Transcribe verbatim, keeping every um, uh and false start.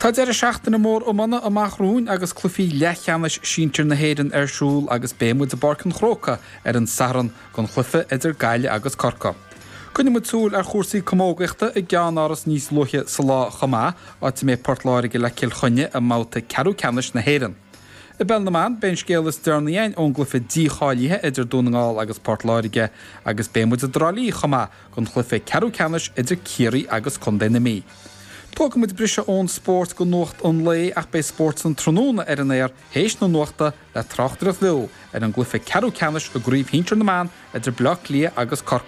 Tá ar a seachtainna mór ó mana amachrún agus clufií lechanis síntir na héireann ar siúl agus bémúid a barcan chróca ar an saran gon chlufa idir gaile agus corca. Cunne mu túl ar chósaí comógaachta i gceann áras níos luche sa lá chamá áit mé portláirige le cilchonne a máta ceadú ceannis na héireann. I bell na man, ben scéalas dearnaíon ón glufa dícháilíthe idir dúnaáil agus portláirige agus bémúid a drálíí chamá gon chlufa ceadú ceannis idir círaí agus condéna mí. Tóga muid brise ón sport go nuacht an lé ach bei sport an tróna ar an éir héis na nuachta le trachtar a bhú ar an glufa ceadú ceannis a gríomh híntar na man idir blach lia agus corca.